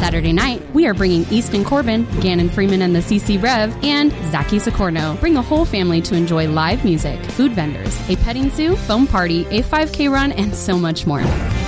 Saturday night, we are bringing Easton Corbin, Gannon Freeman and the CC Rev, and Zachy Socorno. Bring the whole family to enjoy live music, food vendors, a petting zoo, foam party, a 5K run, and so much more.